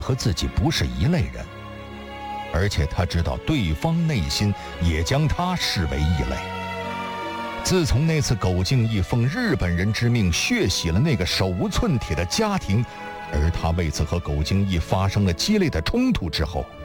和自己不是一类人，而且他知道对方内心也将他视为异类。自从那次苟敬义奉日本人之命血洗了那个手无寸铁的家庭，而他为此和苟敬义发生了激烈的冲突之后，